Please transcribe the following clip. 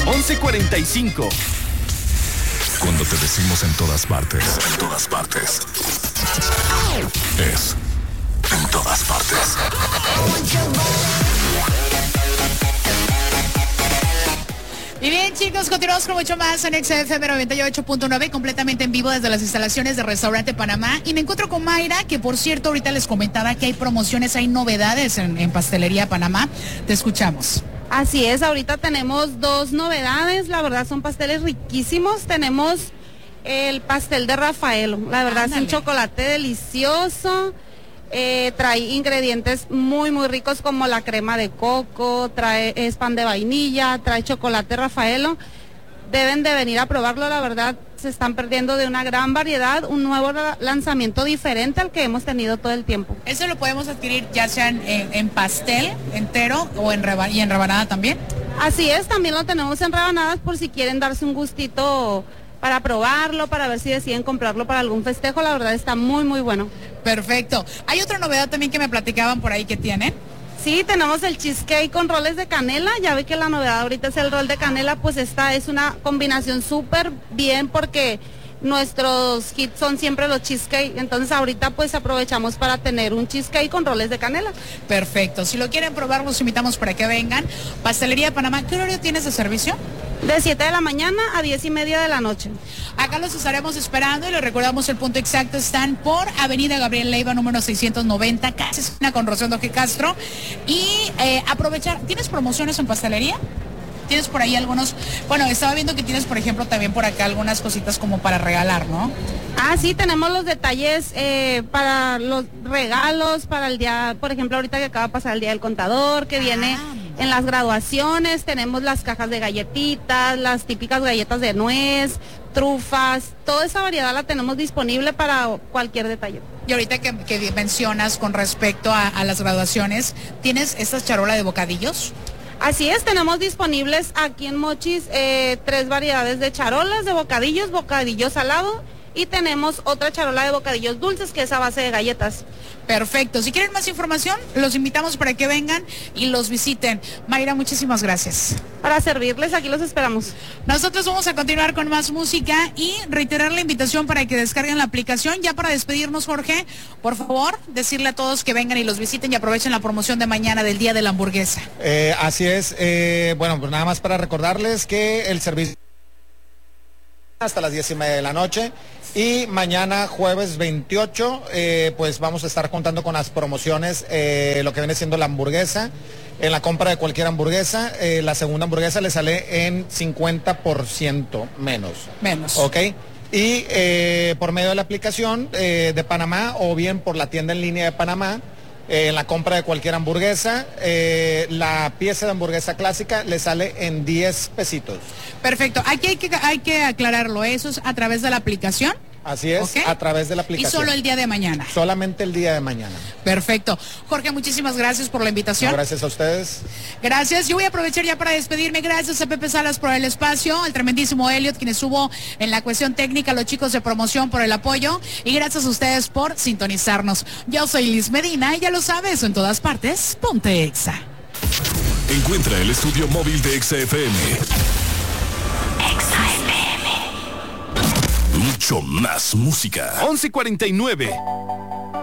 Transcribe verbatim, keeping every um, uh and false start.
once cuarenta y cinco. Cuando te decimos en todas partes, en todas partes, es en todas partes. Y bien, chicos, continuamos con mucho más en X F M noventa y ocho punto nueve, completamente en vivo desde las instalaciones del Restaurante Panamá. Y me encuentro con Mayra, que por cierto, ahorita les comentaba que hay promociones, hay novedades en, en Pastelería Panamá. Te escuchamos. Así es, ahorita tenemos dos novedades, la verdad son pasteles riquísimos. Tenemos el pastel de Rafaelo, la verdad Ándale. Es un chocolate delicioso. Eh, trae ingredientes muy muy ricos como la crema de coco, trae es pan de vainilla, trae chocolate Rafaelo. Deben de venir a probarlo, la verdad se están perdiendo de una gran variedad, un nuevo lanzamiento diferente al que hemos tenido todo el tiempo. ¿Eso lo podemos adquirir ya sea en, en, en pastel entero o en reba, y en rebanada también? Así es, también lo tenemos en rebanadas por si quieren darse un gustito para probarlo, para ver si deciden comprarlo para algún festejo, la verdad está muy muy bueno. Perfecto. Hay otra novedad también que me platicaban por ahí que tienen. Sí, tenemos el cheesecake con roles de canela, ya ve que la novedad ahorita es el rol de canela, pues esta es una combinación súper bien porque nuestros hits son siempre los cheesecake, entonces ahorita pues aprovechamos para tener un cheesecake con roles de canela. Perfecto, si lo quieren probar los invitamos para que vengan. Pastelería Panamá, ¿qué horario tienes de servicio? De siete de la mañana a diez y media de la noche. Acá los estaremos esperando y les recordamos el punto exacto. Están por Avenida Gabriel Leiva, número seiscientos noventa, casi esquina con Rosendo G. Castro. Y eh, aprovechar, ¿tienes promociones en pastelería? Tienes por ahí algunos, bueno, estaba viendo que tienes, por ejemplo, también por acá algunas cositas como para regalar, ¿no? Ah, sí, tenemos los detalles eh, para los regalos, para el día, por ejemplo, ahorita que acaba de pasar el Día del Contador, que viene ah, en las graduaciones, tenemos las cajas de galletitas, las típicas galletas de nuez, trufas, toda esa variedad la tenemos disponible para cualquier detalle. Y ahorita que, que mencionas con respecto a, a las graduaciones, ¿tienes estas charolas de bocadillos? Así es, tenemos disponibles aquí en Mochis eh, tres variedades de charolas de bocadillos, bocadillo salado y tenemos otra charola de bocadillos dulces que es a base de galletas. Perfecto, si quieren más información, los invitamos para que vengan y los visiten. Mayra, muchísimas gracias. Para servirles, aquí los esperamos. Nosotros vamos a continuar con más música y reiterar la invitación para que descarguen la aplicación. Ya para despedirnos, Jorge, por favor, decirle a todos que vengan y los visiten y aprovechen la promoción de mañana del Día de la Hamburguesa. Eh, así es, eh, bueno, pues nada más para recordarles que el servicio hasta las diez y media de la noche y mañana jueves veintiocho eh, pues vamos a estar contando con las promociones, eh, lo que viene siendo la hamburguesa. En la compra de cualquier hamburguesa, eh, la segunda hamburguesa le sale en cincuenta por ciento menos. Menos. Ok. Y eh, por medio de la aplicación eh, de Panamá o bien por la tienda en línea de Panamá, Eh, en la compra de cualquier hamburguesa, eh, la pieza de hamburguesa clásica le sale en diez pesitos. Perfecto, aquí hay que, hay que aclararlo, eso es a través de la aplicación. Así es, ¿okay? A través de la aplicación. Y solo el día de mañana. Solamente el día de mañana. Perfecto. Jorge, muchísimas gracias por la invitación. No, gracias a ustedes. Gracias. Yo voy a aprovechar ya para despedirme. Gracias a Pepe Salas por el espacio, al tremendísimo Elliot, quien estuvo en la cuestión técnica, los chicos de promoción por el apoyo. Y gracias a ustedes por sintonizarnos. Yo soy Liz Medina y ya lo sabes, en todas partes, ponte Exa. Encuentra el estudio móvil de Exa F M. Exa F M. Mucho más música. once cuarenta y nueve.